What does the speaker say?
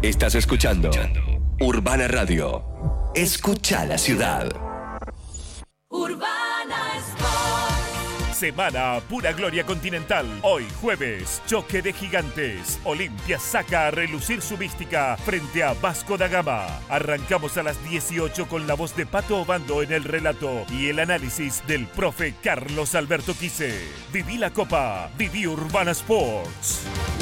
Estás escuchando Urbana Radio. Escucha la ciudad. Urbana Sport. Semana Pura Gloria Continental. Hoy jueves, choque de gigantes. Olimpia saca a relucir su mística frente a Vasco da Gama. Arrancamos a las 18 con la voz de Pato Obando en el relato y el análisis del profe Carlos Alberto Quise. Viví la Copa, viví Urbana Sports.